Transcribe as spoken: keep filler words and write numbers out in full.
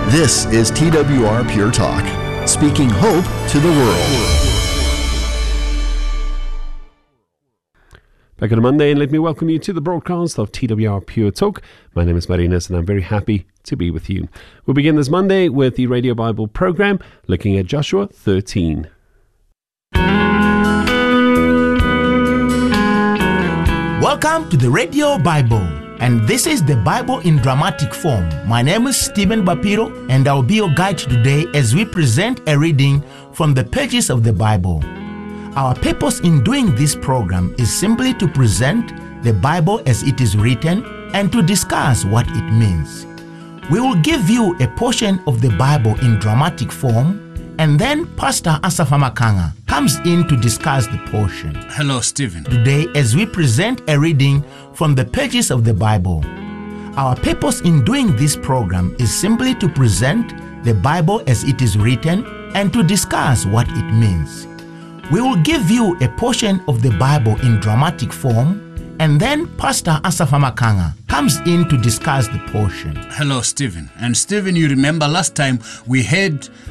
This is T W R Pure Talk, speaking hope to the world. Back on a Monday, and let me welcome you to the broadcast of T W R Pure Talk. My name is Marinas, and I'm very happy to be with you. We'll begin this Monday with the Radio Bible program, looking at Joshua thirteen. Welcome to the Radio Bible, and this is the Bible in dramatic form. My name is Stephen Bapiro, and I'll be your guide today as we present a reading from the pages of the Bible. Our purpose in doing this program is simply to present the Bible as it is written and to discuss what it means. We will give you a portion of the Bible in dramatic form, and then Pastor Asafa Makanga comes in to discuss the portion. Hello, Stephen. Today, as we present a reading from the pages of the Bible, our purpose in doing this program is simply to present the Bible as it is written and to discuss what it means. We will give you a portion of the Bible in dramatic form, and then Pastor Asafa Makanga comes in to discuss the portion. Hello, Stephen. And Stephen, you remember last time we had